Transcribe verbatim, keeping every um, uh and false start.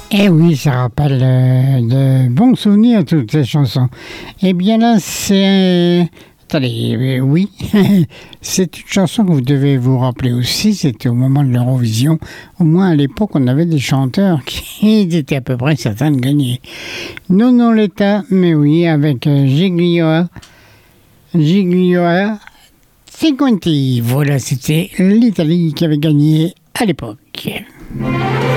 Eh oui, ça rappelle euh, de bons souvenirs, toutes ces chansons. Eh bien là, c'est... Attendez, euh, oui, c'est une chanson que vous devez vous rappeler aussi, c'était au moment de l'Eurovision. Au moins à l'époque, on avait des chanteurs qui étaient à peu près certains de gagner. Non, non, l'État, mais oui, avec euh, Gigliola, Gigliola Cinquanti. Voilà, c'était l'Italie qui avait gagné à l'époque.